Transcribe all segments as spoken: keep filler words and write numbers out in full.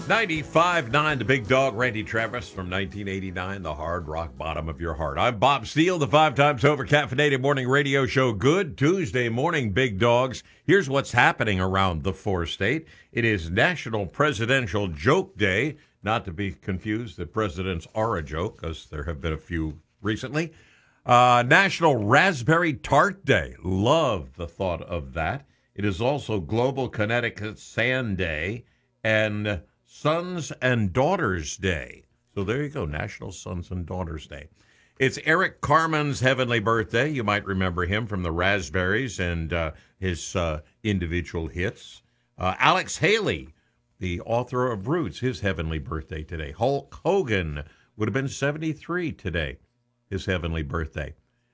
ninety-five point nine, the big dog, Randy Travis from nineteen eighty-nine, the hard rock bottom of your heart. I'm Bob Steele, the five times over caffeinated morning radio show. Good Tuesday morning, big dogs. Here's what's happening around the four-state. It is National Presidential Joke Day, not to be confused that presidents are a joke, because there have been a few recently. Uh, National Raspberry Tart Day. Love the thought of that. It is also Global Connecticut Sand Day and Sons and Daughters Day. So there you go, National Sons and Daughters Day. It's Eric Carmen's heavenly birthday. You might remember him from the Raspberries and uh, his uh, individual hits. Uh, Alex Haley, the author of Roots, his heavenly birthday today. Hulk Hogan would have been seventy-three today, his heavenly birthday.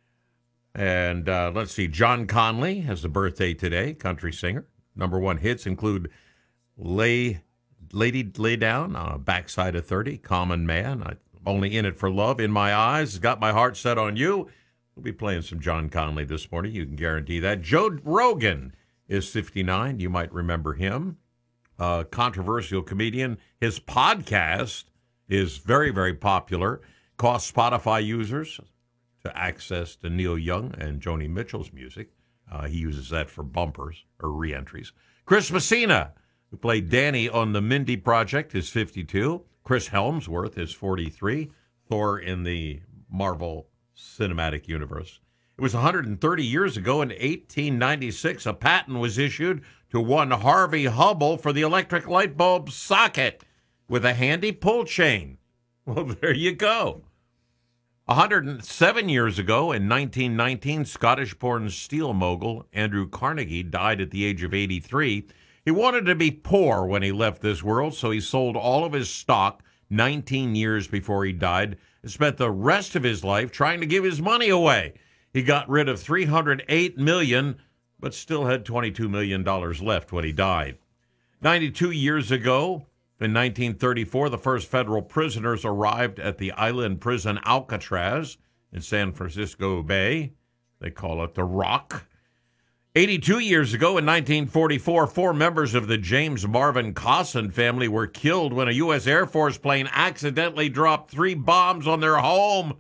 And uh, let's see, John Conley has a birthday today, country singer. Number one hits include Lay... Lady Lay Down, uh, Backside of thirty, Common Man, I'm Only in It for Love, In My Eyes, Got My Heart Set on You. We'll be playing some John Conley this morning, you can guarantee that. Joe Rogan is fifty-nine, you might remember him. Uh, controversial comedian. His podcast is very, very popular. Costs Spotify users to access to Neil Young and Joni Mitchell's music. Uh, he uses that for bumpers or re-entries. Chris Messina, who played Danny on the Mindy Project, is fifty-two. Chris Helmsworth is forty-three. Thor in the Marvel Cinematic Universe. It was one hundred thirty years ago in eighteen ninety-six, a patent was issued to one Harvey Hubble for the electric light bulb socket with a handy pull chain. Well, there you go. one hundred seven years ago in nineteen nineteen, Scottish-born steel mogul Andrew Carnegie died at the age of eighty-three. He wanted to be poor when he left this world, so he sold all of his stock nineteen years before he died and spent the rest of his life trying to give his money away. He got rid of three hundred eight million dollars, but still had twenty-two million dollars left when he died. ninety-two years ago, in nineteen thirty-four, the first federal prisoners arrived at the island prison Alcatraz in San Francisco Bay. They call it the Rock. eighty-two years ago, in nineteen forty-four, four members of the James Marvin Cosson family were killed when a U S Air Force plane accidentally dropped three bombs on their home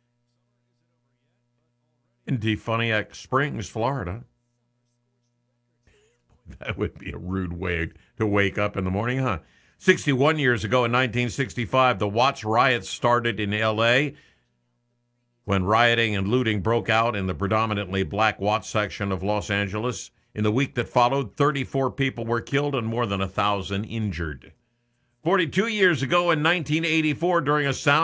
in Defuniak Springs, Florida. That would be a rude way to wake up in the morning, huh? sixty-one years ago, in nineteen sixty-five, the Watts riots started in L A when rioting and looting broke out in the predominantly black Watts section of Los Angeles. In the week that followed, thirty-four people were killed and more than one thousand injured. forty-two years ago, in nineteen eighty-four, during a sound